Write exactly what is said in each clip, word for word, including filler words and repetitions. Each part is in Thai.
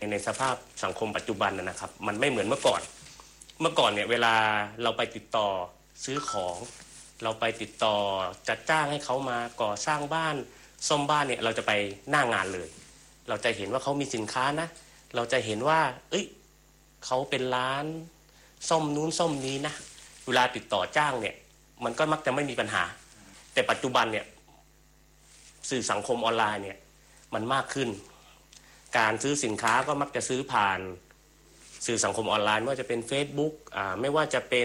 ในสภาพสังคมปัจจุบันนะครับมันไม่เหมือนเมื่อก่อนเมื่อก่อนเนี่ยเวลาเราไปติดต่อซื้อของเราไปติดต่อจัดจ้างให้เขามาก่อสร้างบ้านซ่อมบ้านเนี่ยเราจะไปหน้างานเลยเราจะเห็นว่าเขามีสินค้านะเราจะเห็นว่าเอ้ยเขาเป็นร้านซ่อมนู้นซ่อมนี้นะเวลาติดต่อจ้างเนี่ยมันก็มักจะไม่มีปัญหาแต่ปัจจุบันเนี่ยสื่อสังคมออนไลน์เนี่ยมันมากขึ้นการซื้อสินค้าก็มักจะซื้อผ่านสื่อสังคมออนไลน์ไม่ว่าจะเป็น Facebook อ่าไม่ว่าจะเป็น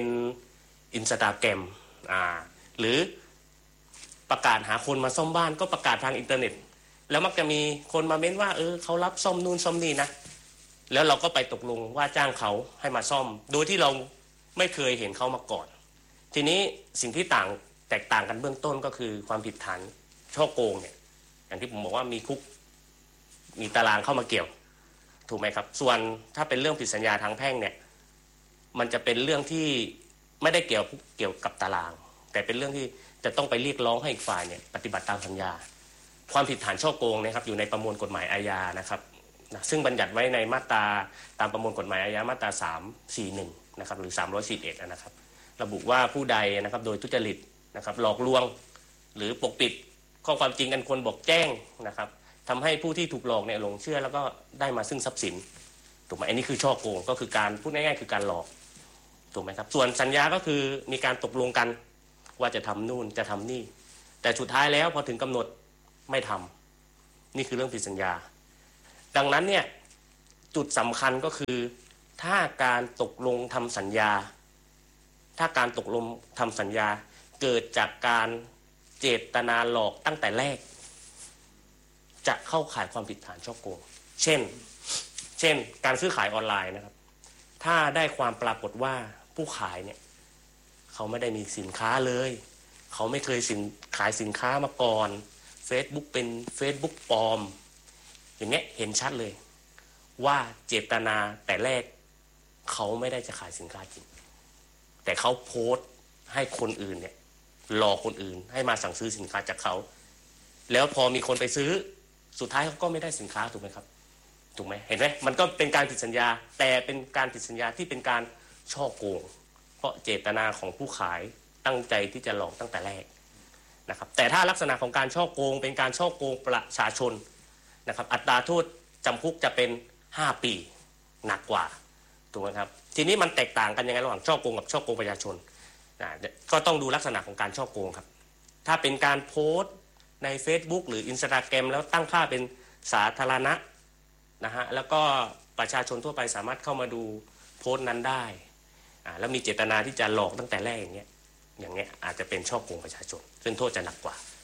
Instagram อ่าหรือประกาศหาคนมาซ่อมบ้านก็ประกาศทางอินเทอร์เน็ตแล้วมักจะมีคนมาเม้นว่าเออเขารับซ่อมนู่นซ่อมนี่นะแล้วเราก็ไปตกลงว่าจ้างเขาให้มาซ่อมโดยที่เราไม่เคยเห็นเขามาก่อนทีนี้สิ่งที่ต่างแตกต่างกันเบื้องต้นก็คือความผิดฐานฉ้อโกงเนี่ยอย่างที่ผมบอกว่ามีคุกมีตารางเข้ามาเกี่ยวถูกไหมครับส่วนถ้าเป็นเรื่องผิดสัญญาทางแพ่งเนี่ยมันจะเป็นเรื่องที่ไม่ได้เกี่ยวเกี่ยวกับตารางแต่เป็นเรื่องที่จะต้องไปเรียกร้องให้อีกฝ่ายเนี่ยปฏิบัติตามสัญญาความผิดฐานฉ้อโกงนะครับอยู่ในประมวลกฎหมายอาญานะครับซึ่งบัญญัติไว้ในมาตราตามประมวลกฎหมายอาญามาตราสามร้อยสี่สิบเอ็ดนะครับหรือสามร้อยสี่สิบเอ็ดนะครับระบุว่าผู้ใดนะครับโดยทุจริตนะครับหลอกลวงหรือปกปิดข้อความจริงอันควรบอกแจ้งนะครับทำให้ผู้ที่ถูกหลอกเนี่ยหลงเชื่อแล้วก็ได้มาซึ่งทรัพย์สินถูกไหมอันนี้คือฉ้อโกงก็คือการพูดง่ายๆคือการหลอกถูกไหมครับส่วนสัญญาก็คือมีการตกลงกันว่าจะทำนู่นจะทำนี่แต่สุดท้ายแล้วพอถึงกำหนดไม่ทำนี่คือเรื่องผิดสัญญาดังนั้นเนี่ยจุดสำคัญก็คือถ้าการตกลงทำสัญญาถ้าการตกลงทำสัญญาเกิดจากการเจตนาหลอกตั้งแต่แรกจะเข้าข่ายความผิดฐานฉ้อโกงเช่นเช่นการซื้อขายออนไลน์นะครับถ้าได้ความปรากฏว่าผู้ขายเนี่ยเขาไม่ได้มีสินค้าเลยเขาไม่เคยสินขายสินค้ามาก่อน Facebook เป็น Facebook ปลอมอย่างเงี้ยเห็นชัดเลยว่าเจตนาแต่แรกเขาไม่ได้จะขายสินค้าจริงแต่เขาโพสต์ให้คนอื่นเนี่ยหลอกคนอื่นให้มาสั่งซื้อสินค้าจากเขาแล้วพอมีคนไปซื้อสุดท้ายเขาก็ไม่ได้สินค้าถูกไหมครับถูกไหมเห็นไหมมันก็เป็นการผิดสัญญาแต่เป็นการผิดสัญญาที่เป็นการฉ้อโกงเพราะเจตนาของผู้ขายตั้งใจที่จะหลอกตั้งแต่แรกนะครับแต่ถ้าลักษณะของการฉ้อโกงเป็นการฉ้อโกงประชาชนนะครับอัตราโทษจำคุกจะเป็นห้าปีหนักกว่าถูกไหมครับทีนี้มันแตกต่างกันยังไงระหว่างฉ้อโกงกับฉ้อโกงประชาชนนะก็ต้องดูลักษณะของการฉ้อโกงครับถ้าเป็นการโพสต์ใน Facebook หรือ Instagram แล้วตั้งค่าเป็นสาธารณะนะฮะแล้วก็ประชาชนทั่วไปสามารถเข้ามาดูโพสต์นั้นได้อ่าแล้วมีเจตนาที่จะหลอกตั้งแต่แรกอย่างเงี้ยอย่างเงี้ยอาจจะเป็นฉ้อโกงประชาชนซึ่งโทษจะหนักกว่า